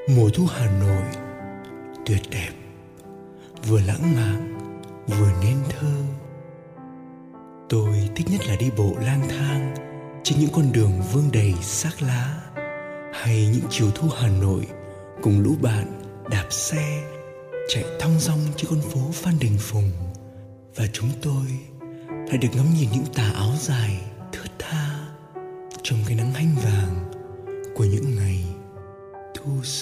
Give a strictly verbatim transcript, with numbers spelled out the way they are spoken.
Mùa thu Hà Nội tuyệt đẹp, vừa lãng mạn vừa nên thơ. Tôi thích nhất là đi bộ lang thang trên những con đường vương đầy xác lá, hay những chiều thu Hà Nội cùng lũ bạn đạp xe chạy thong dong trên con phố Phan Đình Phùng. Và chúng tôi lại được ngắm nhìn những tà áo dài thướt tha trong cái nắng hanh vàng của những ngày thu xuân.